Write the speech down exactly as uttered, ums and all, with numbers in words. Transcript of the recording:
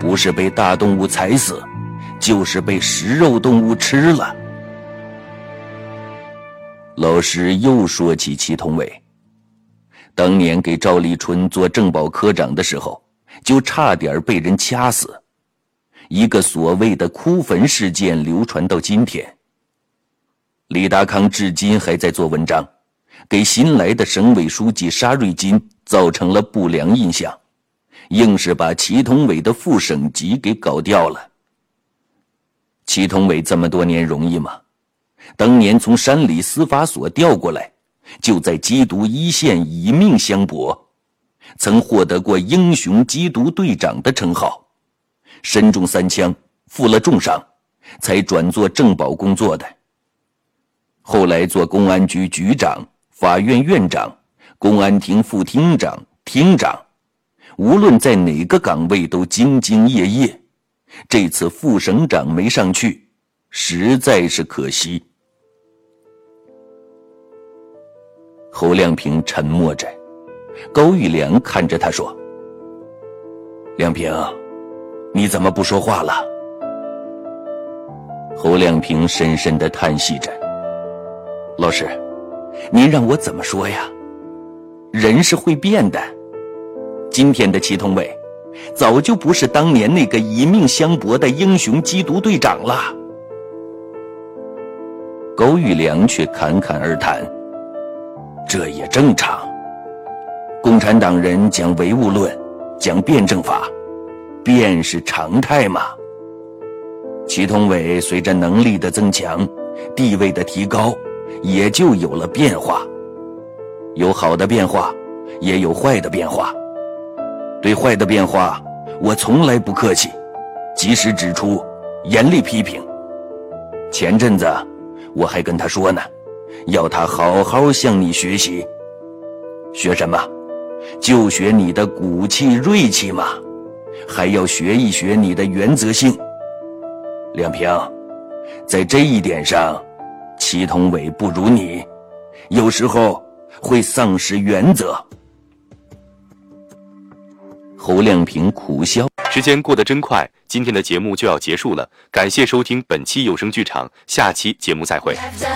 不是被大动物踩死，就是被食肉动物吃了。老师又说起祁同伟，当年给赵立春做政保科长的时候，就差点被人掐死。一个所谓的哭坟事件流传到今天，李达康至今还在做文章，给新来的省委书记沙瑞金造成了不良印象，硬是把祁同伟的副省级给搞掉了。祁同伟这么多年容易吗？当年从山里司法所调过来，就在缉毒一线以命相搏，曾获得过英雄缉毒队长的称号，身中三枪，负了重伤，才转做政保工作的。后来做公安局局长、法院院长、公安厅副厅长、厅长，无论在哪个岗位都兢兢业业。这次副省长没上去，实在是可惜。侯亮平沉默着，高玉良看着他说：“亮平，你怎么不说话了？”侯亮平深深地叹息着：“老师，您让我怎么说呀？人是会变的。今天的祁同伟，早就不是当年那个以命相搏的英雄缉毒队长了。”高玉良却侃侃而谈：“这也正常。共产党人讲唯物论，讲辩证法，变是常态嘛。祁同伟随着能力的增强，地位的提高，也就有了变化。有好的变化，也有坏的变化。对坏的变化，我从来不客气，及时指出，严厉批评。前阵子我还跟他说呢，要他好好向你学习。学什么？就学你的骨气锐气嘛，还要学一学你的原则性。亮平，在这一点上，祁同伟不如你，有时候会丧失原则。”侯亮平苦笑。 时间过得真快，今天的节目就要结束了，感谢收听本期有声剧场，下期节目再会。